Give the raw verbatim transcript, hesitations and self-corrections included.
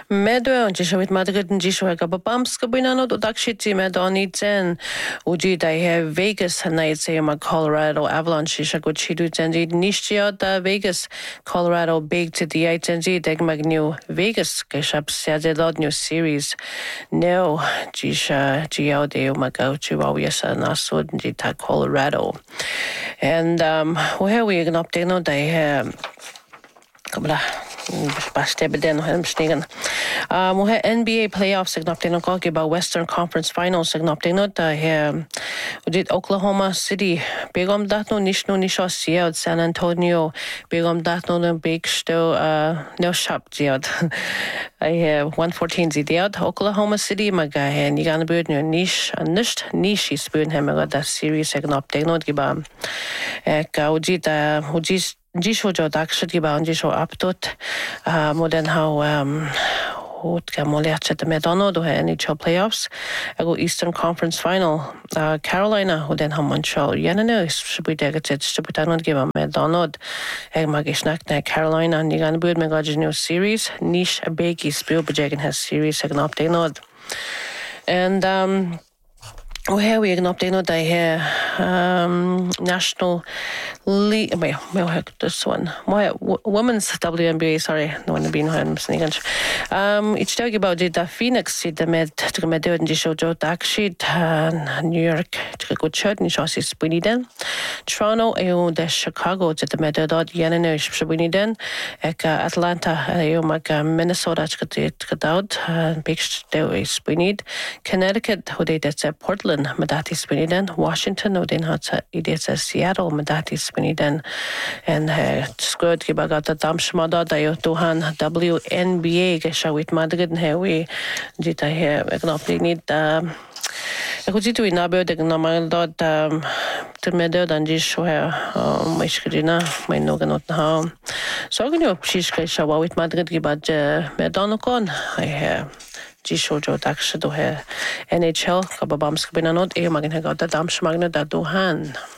Medwe Jishawit Madrid and Jishwaga Babamska Binano Dakshiti Medoni Zen Uji Dai Vegas Night Sayama Colorado Avalanche Shaguchidu Zenji Nishia da Vegas Colorado Big to the Itenji Degmag New Vegas Gashap Sadilod New Series No Jisha Gio de Umagau Chihuahua Nasud Jita Colorado. And um where we can update no they have Bastebeden Hemstegen. Um, we have N B A playoffs signopting no talking about Western Conference Finals signopting no da here we did Oklahoma City Bigom Datno Nishno Nisho Seattle San Antonio Bigom Datno no big still uh no shop Seattle. I have one fourteen Zidiad Oklahoma City Maga and Yigana Bird no niche and nisht niche spoon him that series signopting no giba Eka Uji da Uji Jisho jo dakshti ba jisho aptot modern how um hot kamoliache the medano do N H L playoffs I go Eastern Conference Final uh, Carolina who then how Montreal yanano should be degated should be done give a medano eg magishnak na Carolina and Nigan Bud Megajino series niche a beki spill bejagan has series second update nod and um Oh, here we can update no day here. Um, National League. Wait, wait, this one. My women's W N B A. Sorry, no one been home. Um, it's talking about the Phoenix. The med to med and show Joe Daksheet. New York. To go church. Ni shasi spinny den. Toronto. Ayo the Chicago. To the med dot Yanino spinny den. Eka Atlanta. Ayo mag Minnesota. To get to get out. Big they spinny. Connecticut. Who they that's Portland. Medati Spiniden, Washington, Odin Hatsa, Idits Seattle, Medati Spiniden, and Squad Gibagata Damshmada, Dayotuhan, W N B A, Gashawit Madrid, and here we did I hear, I can need. Um, I could see to Inabe, the normal dot um, to Meadow and Jish where my Shkina, my Noganot now. So I'm going to Shishka Shawa with Madrid, but Medonocon, I hear. Jisho jo daksha do he N H L kababamsk binanot e magin hagata damsh magna da duhan